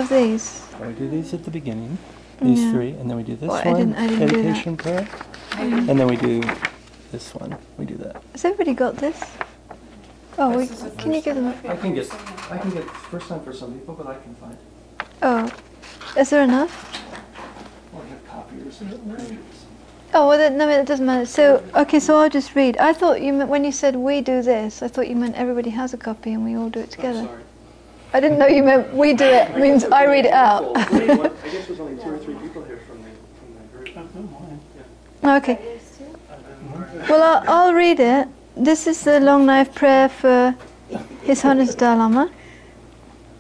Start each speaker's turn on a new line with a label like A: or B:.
A: of these.
B: We do these at the beginning, these three, and then we do this one,
A: I didn't
B: dedication prayer, and then we do this one. We do that.
A: Has everybody got this? Oh, can you give them?
B: I can get first time for some people, but I can find.
A: Oh, is there enough?
B: Or have copiers and printers.
A: Oh, well, no, it doesn't matter. So, okay, so I'll just read. I thought you meant, when you said we do this, I thought you meant everybody has a copy and we all do it together.
B: I'm sorry.
A: I didn't know you meant we do it, means I read it out.
B: I guess there's only 2 or 3 people here from the group.
A: Okay. Well, I'll read it. This is the long knife prayer for His Holiness Dalai Lama.